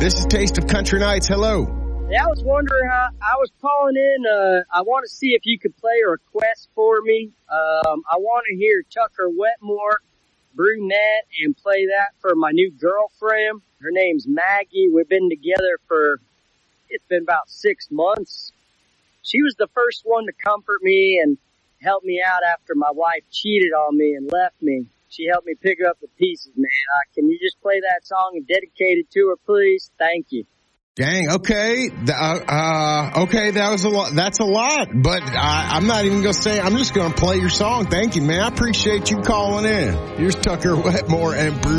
This is Taste of Country Nights. Hello. Yeah, I was wondering how I was calling in. I want to see if you could play a request for me. I want to hear Tucker Wetmore, Brunette, and play that for my new girlfriend. Her name's Maggie. We've been together it's been about 6 months. She was the first one to comfort me and help me out after my wife cheated on me and left me. She helped me pick up the pieces, man. Can you just play that song and dedicate it to her, please? Thank you. Dang, okay. Okay, that was a lot. That's a lot, but I'm not even going to say, I'm just going to play your song. Thank you, man. I appreciate you calling in. Here's Tucker Wetmore and Bruce.